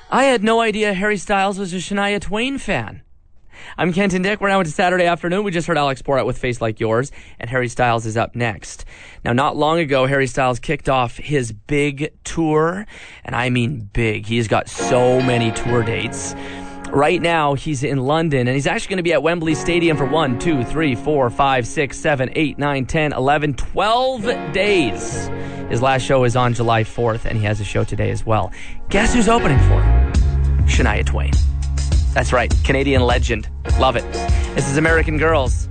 I had no idea Harry Styles was a Shania Twain fan. I'm Kenton Dick. We're now into Saturday afternoon. We just heard Alex Borat with Face Like Yours, and Harry Styles is up next. Now, not long ago, Harry Styles kicked off his big tour, and I mean big. He's got so many tour dates. Right now, he's in London, and he's actually going to be at Wembley Stadium for 1, 2, 3, 4, 5, 6, 7, 8, 9, 10, 11, 12 days. His last show is on July 4th, and he has a show today as well. Guess who's opening for him? Shania Twain. That's right, Canadian legend. Love it. This is American Girls.